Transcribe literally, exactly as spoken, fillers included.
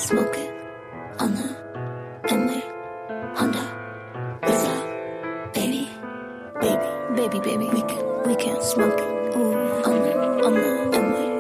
smoke it on the M W, Honda, Visa, baby, baby, baby, baby. We can, we can smoke it. Ooh, on the, on the M W.